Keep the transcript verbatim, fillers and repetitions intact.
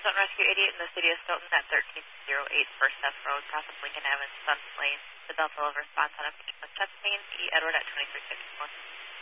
Stoughton Rescue eighty-eight in the city of Stoughton at thirteen oh eight First F Road, cross of Lincoln Avenue, Sunset Lane. The Delta will respond on a patient with chest pain. E. Edward at twenty-three fifty-four.